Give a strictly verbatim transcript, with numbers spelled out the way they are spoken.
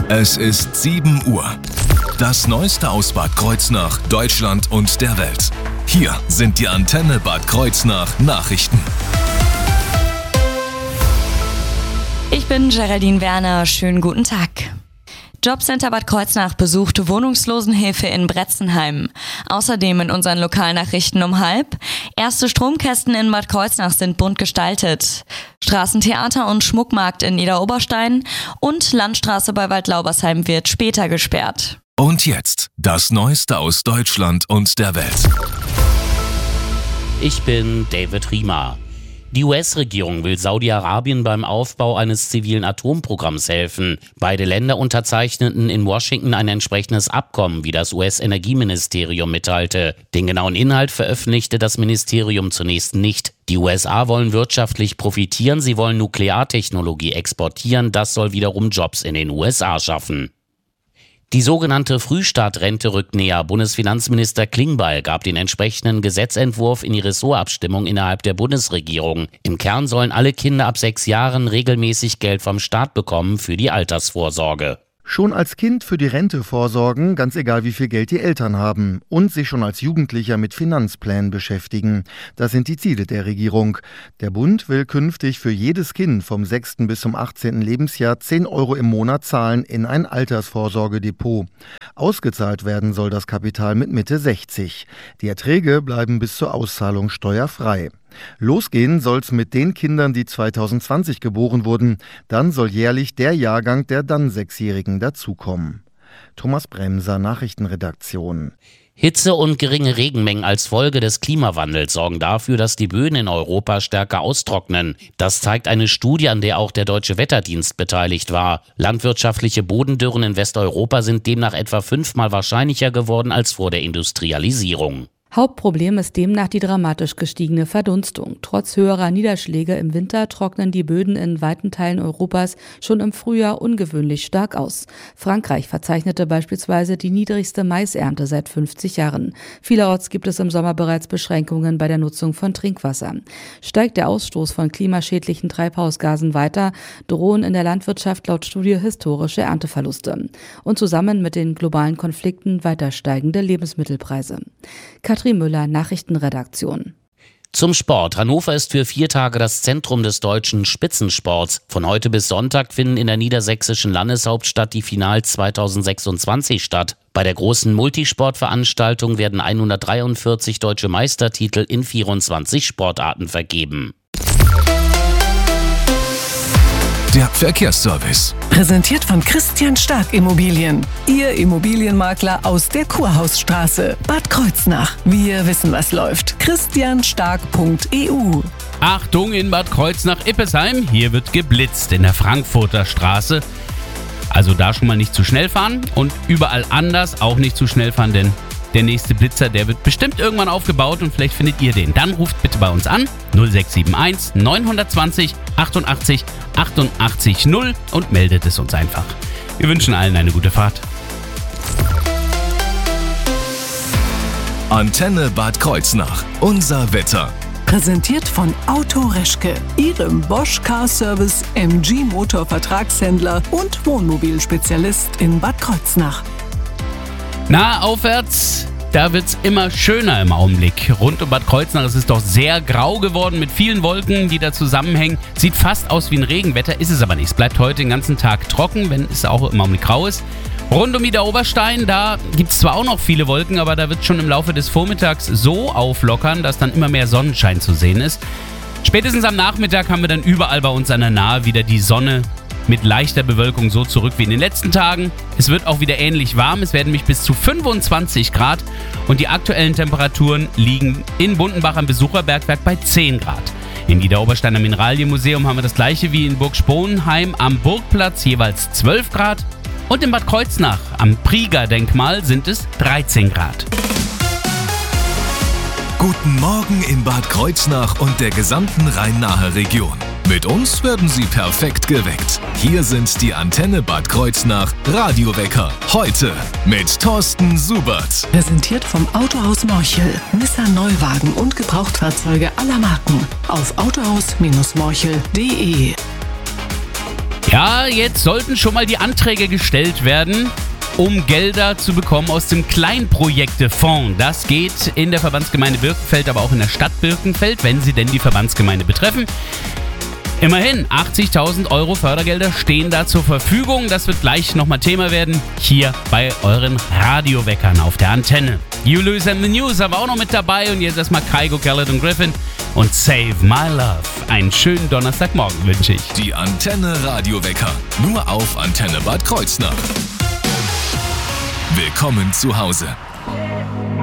Es ist sieben Uhr. Das Neueste aus Bad Kreuznach, Deutschland und der Welt. Hier sind die Antenne Bad Kreuznach Nachrichten. Ich bin Geraldine Werner, schönen guten Tag. Jobcenter Bad Kreuznach besucht Wohnungslosenhilfe in Bretzenheim. Außerdem in unseren Lokalnachrichten um halb. Erste Stromkästen in Bad Kreuznach sind bunt gestaltet. Straßentheater und Schmuckmarkt in Niederoberstein und Landstraße bei Waldlaubersheim wird später gesperrt. Und jetzt das Neueste aus Deutschland und der Welt. Ich bin David Riemer. Die U S-Regierung will Saudi-Arabien beim Aufbau eines zivilen Atomprogramms helfen. Beide Länder unterzeichneten in Washington ein entsprechendes Abkommen, wie das U S-Energieministerium mitteilte. Den genauen Inhalt veröffentlichte das Ministerium zunächst nicht. Die U S A wollen wirtschaftlich profitieren, sie wollen Nukleartechnologie exportieren, das soll wiederum Jobs in den U S A schaffen. Die sogenannte Frühstartrente rückt näher. Bundesfinanzminister Klingbeil gab den entsprechenden Gesetzentwurf in die Ressortabstimmung innerhalb der Bundesregierung. Im Kern sollen alle Kinder ab sechs Jahren regelmäßig Geld vom Staat bekommen für die Altersvorsorge. Schon als Kind für die Rente vorsorgen, ganz egal wie viel Geld die Eltern haben. Und sich schon als Jugendlicher mit Finanzplänen beschäftigen. Das sind die Ziele der Regierung. Der Bund will künftig für jedes Kind vom sechsten bis zum achtzehnten Lebensjahr zehn Euro im Monat zahlen in ein Altersvorsorgedepot. Ausgezahlt werden soll das Kapital mit Mitte sechzig. Die Erträge bleiben bis zur Auszahlung steuerfrei. Losgehen soll's mit den Kindern, die zweitausendzwanzig geboren wurden. Dann soll jährlich der Jahrgang der dann Sechsjährigen dazukommen. Thomas Bremser, Nachrichtenredaktion. Hitze und geringe Regenmengen als Folge des Klimawandels sorgen dafür, dass die Böden in Europa stärker austrocknen. Das zeigt eine Studie, an der auch der Deutsche Wetterdienst beteiligt war. Landwirtschaftliche Bodendürren in Westeuropa sind demnach etwa fünfmal wahrscheinlicher geworden als vor der Industrialisierung. Hauptproblem ist demnach die dramatisch gestiegene Verdunstung. Trotz höherer Niederschläge im Winter trocknen die Böden in weiten Teilen Europas schon im Frühjahr ungewöhnlich stark aus. Frankreich verzeichnete beispielsweise die niedrigste Maisernte seit fünfzig Jahren. Vielerorts gibt es im Sommer bereits Beschränkungen bei der Nutzung von Trinkwasser. Steigt der Ausstoß von klimaschädlichen Treibhausgasen weiter, drohen in der Landwirtschaft laut Studie historische Ernteverluste. Und zusammen mit den globalen Konflikten weiter steigende Lebensmittelpreise. Katrin Müller, Nachrichtenredaktion. Zum Sport. Hannover ist für vier Tage das Zentrum des deutschen Spitzensports. Von heute bis Sonntag finden in der niedersächsischen Landeshauptstadt die Finals zweitausendsechsundzwanzig statt. Bei der großen Multisportveranstaltung werden hundertdreiundvierzig deutsche Meistertitel in vierundzwanzig Sportarten vergeben. Der Verkehrsservice. Präsentiert von Christian Stark Immobilien. Ihr Immobilienmakler aus der Kurhausstraße. Bad Kreuznach. Wir wissen, was läuft. christian stark punkt e u. Achtung in Bad Kreuznach-Ippesheim. Hier wird geblitzt in der Frankfurter Straße. Also da schon mal nicht zu schnell fahren und überall anders auch nicht zu schnell fahren, denn der nächste Blitzer, der wird bestimmt irgendwann aufgebaut und vielleicht findet ihr den. Dann ruft bitte bei uns an null sechs sieben eins neun zwei null achtundachtzig achtundachtzig null und meldet es uns einfach. Wir wünschen allen eine gute Fahrt. Antenne Bad Kreuznach. Unser Wetter. Präsentiert von Auto Reschke, Ihrem Bosch Car Service, M G Motor Vertragshändler und Wohnmobilspezialist in Bad Kreuznach. Na, aufwärts, da wird's immer schöner im Augenblick. Rund um Bad Kreuznach ist es doch sehr grau geworden mit vielen Wolken, die da zusammenhängen. Sieht fast aus wie ein Regenwetter, ist es aber nicht. Es bleibt heute den ganzen Tag trocken, wenn es auch im Augenblick grau ist. Rund um Niederoberstein, da gibt's zwar auch noch viele Wolken, aber da wird schon im Laufe des Vormittags so auflockern, dass dann immer mehr Sonnenschein zu sehen ist. Spätestens am Nachmittag haben wir dann überall bei uns an der Nahe wieder die Sonne mit leichter Bewölkung so zurück wie in den letzten Tagen. Es wird auch wieder ähnlich warm. Es werden nämlich bis zu fünfundzwanzig Grad und die aktuellen Temperaturen liegen in Bundenbach am Besucherbergwerk bei zehn Grad. Im Niederobersteiner Mineralienmuseum haben wir das gleiche wie in Burg Sponheim am Burgplatz, jeweils zwölf Grad. Und in Bad Kreuznach am Prieger-Denkmal sind es dreizehn Grad. Guten Morgen in Bad Kreuznach und der gesamten Rhein-Nahe Region. Mit uns werden Sie perfekt geweckt. Hier sind die Antenne Bad Kreuznach Radiowecker. Heute mit Thorsten Subert. Präsentiert vom Autohaus Morchel. Nissan Neuwagen und Gebrauchtfahrzeuge aller Marken. Auf autohaus Bindestrich morchel punkt de. Ja, jetzt sollten schon mal die Anträge gestellt werden, um Gelder zu bekommen aus dem Kleinprojektefonds. Das geht in der Verbandsgemeinde Birkenfeld, aber auch in der Stadt Birkenfeld, wenn sie denn die Verbandsgemeinde betreffen. Immerhin, achtzigtausend Euro Fördergelder stehen da zur Verfügung. Das wird gleich nochmal Thema werden, hier bei euren Radioweckern auf der Antenne. You Lose and the News haben wir auch noch mit dabei und jetzt erstmal Kygo, Khaled und Griffin und Save My Love. Einen schönen Donnerstagmorgen wünsche ich. Die Antenne Radiowecker, nur auf Antenne Bad Kreuznach. Willkommen zu Hause.